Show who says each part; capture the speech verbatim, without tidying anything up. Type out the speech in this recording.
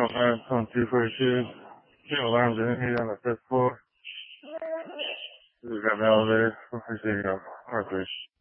Speaker 1: alarms on two forty-two. Two alarms in here on the fifth floor. We got an elevator. Where's the uh, Northridge?